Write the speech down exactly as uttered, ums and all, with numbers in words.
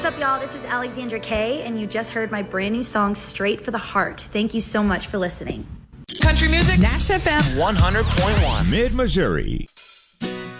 What's up, y'all? This is Alexandra Kay, and you just heard my brand new song, Straight for the Heart. Thank you so much for listening. Country music? Nash F M one hundred point one. Mid-Missouri.